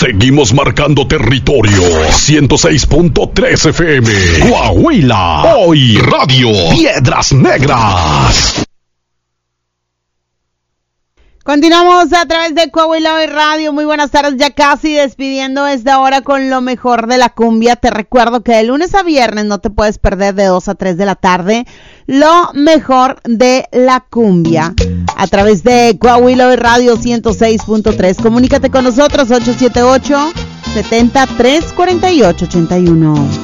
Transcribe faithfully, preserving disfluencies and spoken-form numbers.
Seguimos marcando territorio. ciento seis punto tres F M. Coahuila. Hoy Radio Piedras Negras. Continuamos a través de Coahuila Hoy Radio. Muy buenas tardes, ya casi despidiendo esta hora con lo mejor de la cumbia. Te recuerdo que de lunes a viernes no te puedes perder de dos a tres de la tarde lo mejor de la cumbia a través de Coahuila Hoy Radio ciento seis punto tres. Comunícate con nosotros ocho siete ocho, siete cero, tres cuatro ocho, ocho uno.